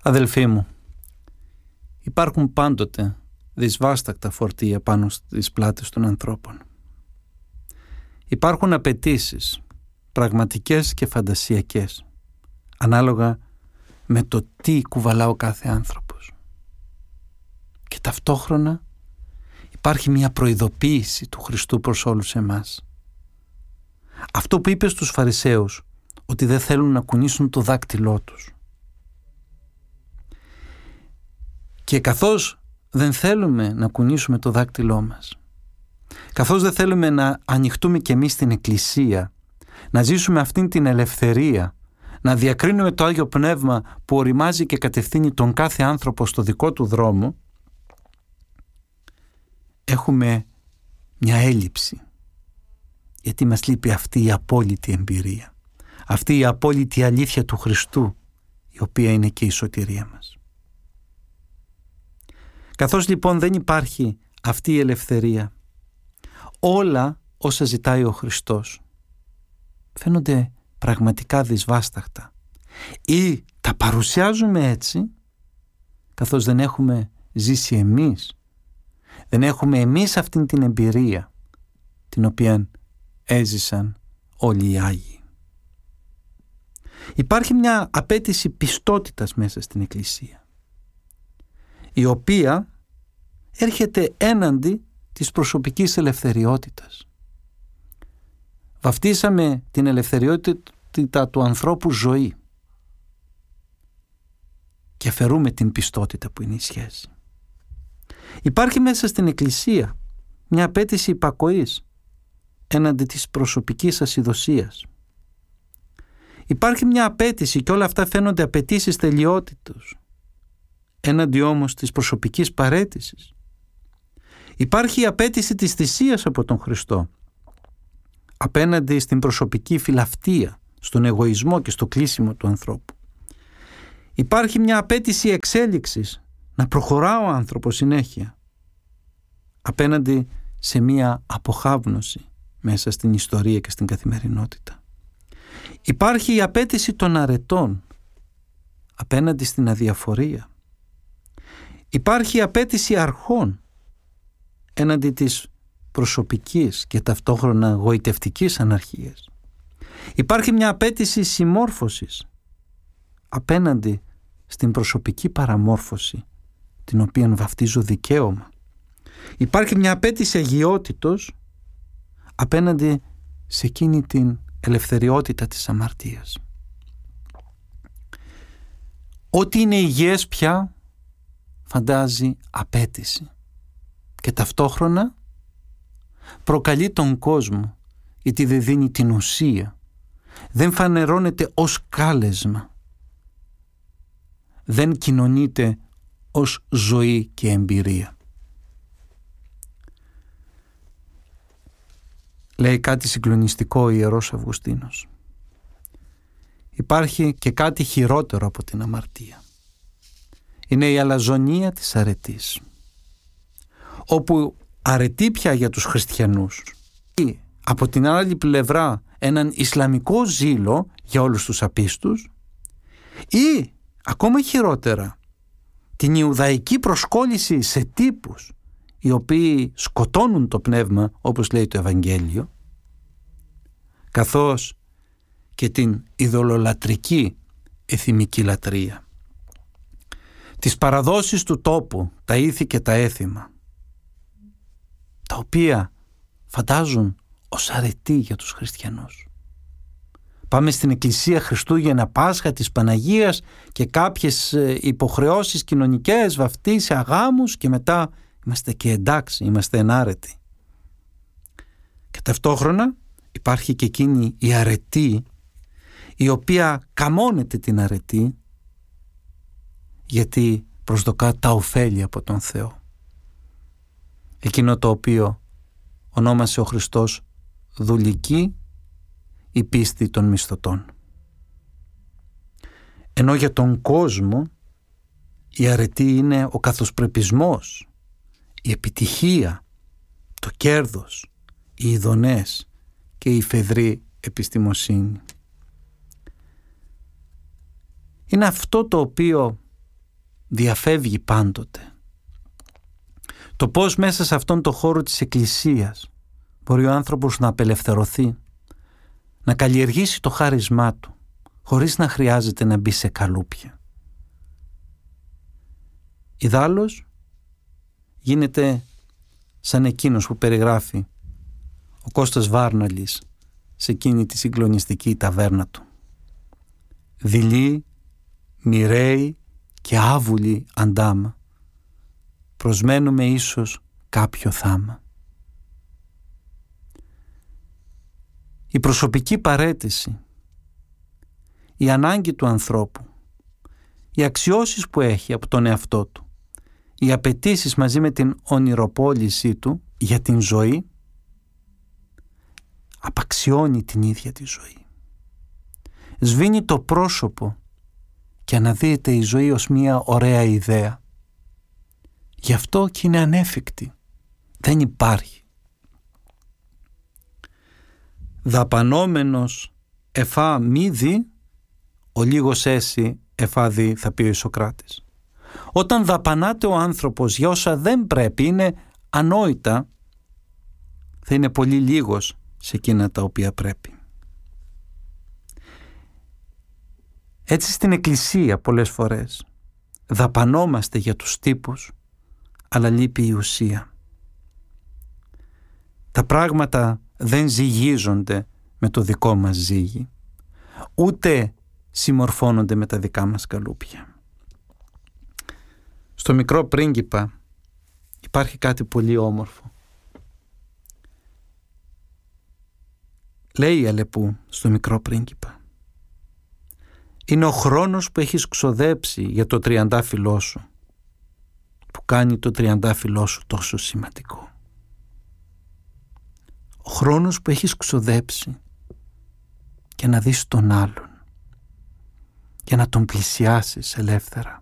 Αδελφοί μου, υπάρχουν πάντοτε δυσβάστακτα φορτία πάνω στις πλάτες των ανθρώπων. Υπάρχουν απαιτήσεις, πραγματικές και φαντασιακές, ανάλογα με το τι κουβαλά ο κάθε άνθρωπος. Και ταυτόχρονα υπάρχει μια προειδοποίηση του Χριστού προς όλους εμάς. Αυτό που είπε στους Φαρισαίους, ότι δεν θέλουν να κουνήσουν το δάκτυλό τους. Και καθώς δεν θέλουμε να κουνήσουμε το δάκτυλό μας, καθώς δεν θέλουμε να ανοιχτούμε κι εμείς στην Εκκλησία, να ζήσουμε αυτήν την ελευθερία, να διακρίνουμε το Άγιο Πνεύμα που οριμάζει και κατευθύνει τον κάθε άνθρωπο στο δικό του δρόμο, έχουμε μια έλλειψη. Γιατί μας λείπει αυτή η απόλυτη εμπειρία, αυτή η απόλυτη αλήθεια του Χριστού, η οποία είναι και η σωτηρία μας. Καθώς λοιπόν δεν υπάρχει αυτή η ελευθερία, όλα όσα ζητάει ο Χριστός φαίνονται πραγματικά δυσβάσταχτα, ή τα παρουσιάζουμε έτσι καθώς δεν έχουμε ζήσει εμείς, δεν έχουμε εμείς αυτήν την εμπειρία την οποία έζησαν όλοι οι Άγιοι. Υπάρχει μια απέτηση πιστότητας μέσα στην Εκκλησία, η οποία έρχεται έναντι της προσωπικής ελευθεριότητας. Βαφτίσαμε την ελευθεριότητα του ανθρώπου ζωή και αφαιρούμε την πιστότητα που είναι η σχέση. Υπάρχει μέσα στην Εκκλησία μια απέτηση υπακοής έναντι της προσωπικής ασυδοσίας. Υπάρχει μια απέτηση, και όλα αυτά φαίνονται απαιτήσεις τελειότητος, έναντι όμως της προσωπικής παραίτησης. Υπάρχει η απέτηση της θυσίας από τον Χριστό απέναντι στην προσωπική φιλαυτία, στον εγωισμό και στο κλείσιμο του ανθρώπου. Υπάρχει μια απέτηση εξέλιξης, να προχωρά ο άνθρωπος συνέχεια, απέναντι σε μια αποχάβνωση μέσα στην ιστορία και στην καθημερινότητα. Υπάρχει η απέτηση των αρετών απέναντι στην αδιαφορία. Υπάρχει η απέτηση αρχών έναντι της προσωπικής και ταυτόχρονα γοητευτικής αναρχίας. Υπάρχει μια απέτηση συμμόρφωσης απέναντι στην προσωπική παραμόρφωση, την οποία βαφτίζω δικαίωμα. Υπάρχει μια απέτηση αγιότητος απέναντι σε εκείνη την ελευθεριότητα της αμαρτίας. Ό,τι είναι υγιές πια φαντάζει απέτηση και ταυτόχρονα προκαλεί τον κόσμο, γιατί δεν δίνει την ουσία, δεν φανερώνεται ως κάλεσμα, δεν κοινωνείται ως ζωή και εμπειρία. Λέει κάτι συγκλονιστικό ο Ιερός Αυγουστίνος. Υπάρχει και κάτι χειρότερο από την αμαρτία. Είναι η αλαζονία της αρετής, όπου αρετή πια για τους χριστιανούς ή από την άλλη πλευρά έναν ισλαμικό ζήλο για όλους τους απίστους, ή ακόμα χειρότερα την ιουδαϊκή προσκόλληση σε τύπους οι οποίοι σκοτώνουν το πνεύμα, όπως λέει το Ευαγγέλιο, καθώς και την ειδωλολατρική εθιμική λατρεία, τις παραδόσεις του τόπου, τα ήθη και τα έθιμα, τα οποία φαντάζουν ως αρετή για τους χριστιανούς. Πάμε στην Εκκλησία Χριστούγεννα, Πάσχα της Παναγίας και κάποιες υποχρεώσεις κοινωνικές, βαφτίσια, γάμους, και μετά είμαστε και εντάξει, είμαστε ενάρετοι. Και ταυτόχρονα υπάρχει και εκείνη η αρετή, η οποία καμώνεται την αρετή, γιατί προσδοκά τα ωφέλη από τον Θεό. Εκείνο το οποίο ονόμασε ο Χριστός δουλική η πίστη των μισθωτών. Ενώ για τον κόσμο η αρετή είναι ο καθοσπρεπισμός, η επιτυχία, το κέρδος, οι ειδονές και η φεδρή επιστημοσύνη. Είναι αυτό το οποίο διαφεύγει πάντοτε. Το πώς μέσα σε αυτόν τον χώρο της Εκκλησίας μπορεί ο άνθρωπος να απελευθερωθεί, να καλλιεργήσει το χάρισμά του, χωρίς να χρειάζεται να μπει σε καλούπια. Ιδάλλως γίνεται σαν εκείνος που περιγράφει ο Κώστας Βάρναλης σε εκείνη τη συγκλονιστική ταβέρνα του. Δειλή, μοιραίοι και άβουλοι αντάμα, προσμένουμε ίσως κάποιο θάμα. Η προσωπική παραίτηση, η ανάγκη του ανθρώπου, οι αξιώσεις που έχει από τον εαυτό του, οι απαιτήσεις μαζί με την ονειροπόλησή του για την ζωή, απαξιώνει την ίδια τη ζωή. Σβήνει το πρόσωπο και αναδύεται η ζωή ως μια ωραία ιδέα. Γι' αυτό και είναι ανέφικτη. Δεν υπάρχει. Δαπανόμενος εφά μη δει, ο λίγος έσυ εφά δει, θα πει ο Ισοκράτης. Όταν δαπανάται ο άνθρωπος για όσα δεν πρέπει, είναι ανόητα, θα είναι πολύ λίγος σε εκείνα τα οποία πρέπει. Έτσι στην Εκκλησία πολλές φορές δαπανόμαστε για τους τύπους, αλλά λείπει η ουσία. Τα πράγματα δεν ζυγίζονται με το δικό μας ζύγι, ούτε συμμορφώνονται με τα δικά μας καλούπια. Στο Μικρό Πρίγκιπα υπάρχει κάτι πολύ όμορφο. Λέει η Αλεπού στο Μικρό Πρίγκιπα: είναι ο χρόνος που έχεις ξοδέψει για το τριαντάφυλλό σου που κάνει το τριαντάφυλλό σου τόσο σημαντικό. Ο χρόνος που έχεις ξοδέψει για να δεις τον άλλον, για να τον πλησιάσεις ελεύθερα,